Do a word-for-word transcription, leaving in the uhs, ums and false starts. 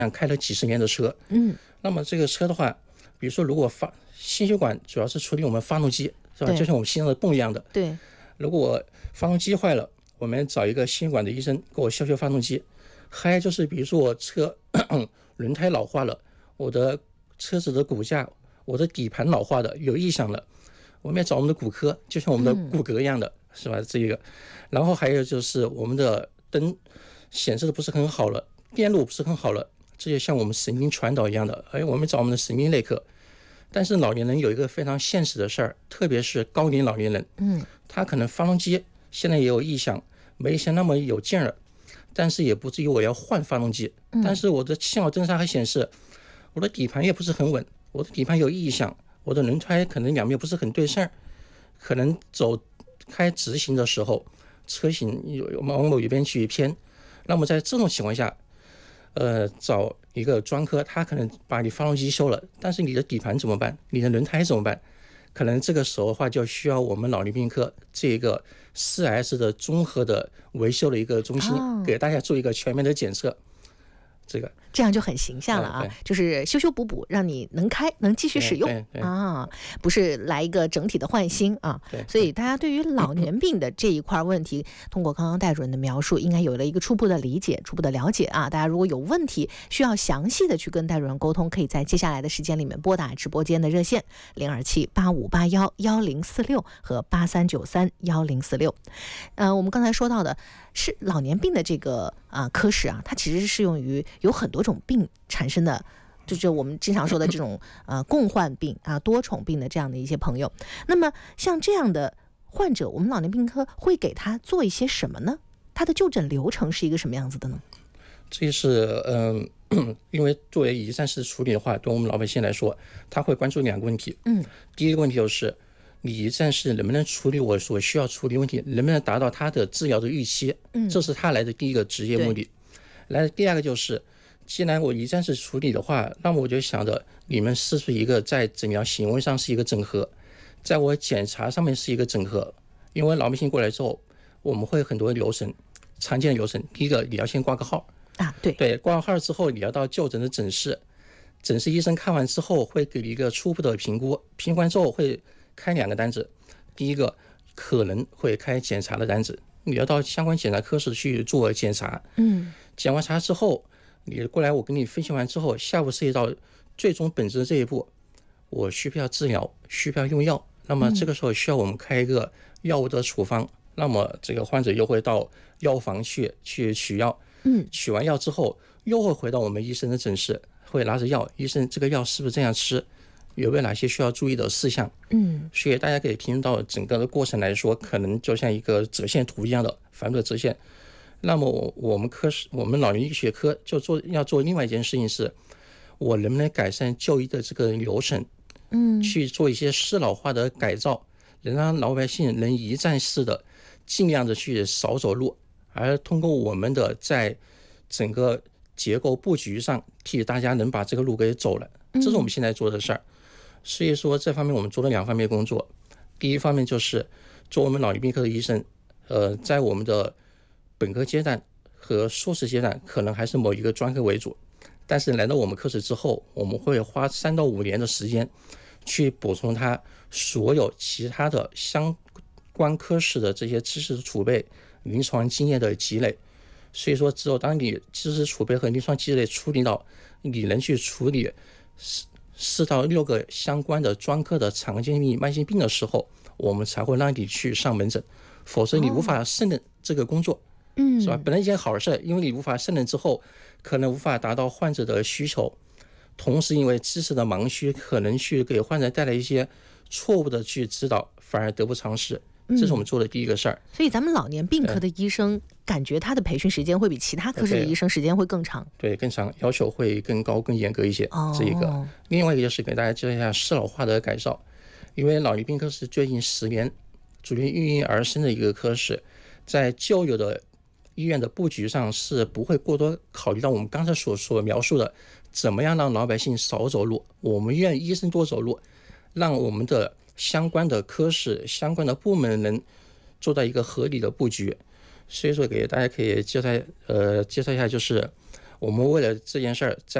开了几十年的车， 嗯， 那么这个车的话，比如说如果发心血管主要是处理我们发动机，是吧？就像我们心脏的泵一样的。 对。 如果发动机坏了，我们找一个心血管的医生给我修修发动机。还有就是比如说我车轮胎老化了，我的车子的骨架，我的底盘老化的有异响了，我们要找我们的骨科，就像我们的骨骼一样的、嗯、是吧？这一个，然后还有就是我们的灯显示的不是很好了，电路不是很好了，这就像我们神经传导一样的，哎，我们找我们的神经内科。但是老年人有一个非常现实的事儿，特别是高龄老年人，嗯，他可能发动机现在也有异响，没以前那么有劲儿，但是也不至于我要换发动机。嗯、但是我的信号灯上还显示，我的底盘也不是很稳，我的底盘有异响，我的轮胎可能两面不是很对称，可能走开直行的时候，车型有往某一边去偏。那么在这种情况下，呃，找一个专科，他可能把你发动机修了，但是你的底盘怎么办？你的轮胎怎么办？可能这个时候的话，就需要我们老年病科这个 四 S 的综合的维修的一个中心，哦、给大家做一个全面的检测。这个这样就很形象了啊，就是修修补补，让你能开能继续使用啊，不是来一个整体的换新啊。所以大家对于老年病的这一块问题，通过刚刚戴主任的描述，应该有了一个初步的理解、初步的了解啊。大家如果有问题需要详细的去跟戴主任沟通，可以在接下来的时间里面拨打直播间的热线零二七八五八幺幺零四六和八三九三幺零四六。呃，我们刚才说到的是老年病的这个啊、呃、科室啊，它其实是适用于有很多种病产生的，就是我们经常说的这种呃共患病啊、多重病的这样的一些朋友。那么像这样的患者，我们老年病科会给他做一些什么呢？他的就诊流程是一个什么样子的呢？ 这是嗯、呃，因为作为一站式处理的话，对我们老百姓来说，他会关注两个问题。嗯，第一个问题就是你一站式能不能处理我所需要处理问题，能不能达到他的治疗的预期？嗯，这是他来的第一个职业目的。来，第二个就是，既然我一站式处理的话，那么我就想着你们是不是一个在诊疗行为上是一个整合，在我检查上面是一个整合。因为老百姓过来之后，我们会很多流程，常见的流程。第一个，你要先挂个号啊，对对，挂号之后你要到就诊的诊室，诊室医生看完之后会给你一个初步的评估，评估完之后会开两个单子，第一个可能会开检查的单子，你要到相关检查科室去做检查。嗯，检完查之后，你过来我跟你分析完之后，下步涉及到最终本质的这一步，我需不需要治疗，需不需要用药？那么这个时候需要我们开一个药物的处方，嗯、那么这个患者又会到药房去去取药。嗯，取完药之后又会回到我们医生的诊室，会拿着药，医生这个药是不是这样吃？有没有哪些需要注意的事项？嗯，所以大家可以听到整个的过程来说，可能就像一个折线图一样的反复的折线。那么我们科室，我们老年医学科就做要做另外一件事情是，我能不能改善就医的这个流程？嗯，去做一些适老化的改造，能让老百姓能一站式的尽量的去少走路，而通过我们的在整个结构布局上替大家能把这个路给走了，这是我们现在做的事儿。所以说这方面我们做了两方面工作，第一方面就是做我们老年病科的医生，呃，在我们的本科阶段和硕士阶段可能还是某一个专科为主，但是来到我们科室之后，我们会花三到五年的时间去补充他所有其他的相关科室的这些知识储备、临床经验的积累。所以说只有当你知识储备和临床积累处理到你能去处理四到六个相关的专科的常见病、慢性病的时候，我们才会让你去上门诊，否则你无法胜任这个工作。嗯，是吧？本来一件好事，因为你无法胜任之后，可能无法达到患者的需求，同时因为知识的盲区，可能去给患者带来一些错误的去指导，反而得不偿失。这是我们做的第一个事儿。 所以咱们老年病科的医生感觉他的培训时间会比其他科室的医生时间会更长。 对，更长，要求会更高更严格一些。哦，这一个。另外一个就是给大家介绍一下适老化的改造，因为老年病科是最近十年逐渐孕育而生的一个科室，在旧有的医院的布局上是不会过多考虑到我们刚才所所描述的怎么样让老百姓少走路，我们愿医生多走路，让我们的相关的科室、相关的部门能做到一个合理的布局。所以说，给大家可以介绍呃介绍一下，就是我们为了这件事儿，在